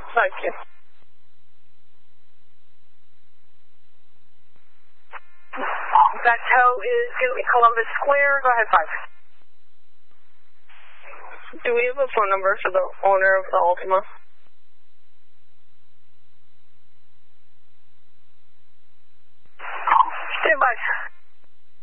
Thank you. That tow is going to be Columbus Square. Go ahead, 5. Do we have a phone number for the owner of the Altima? Stand by.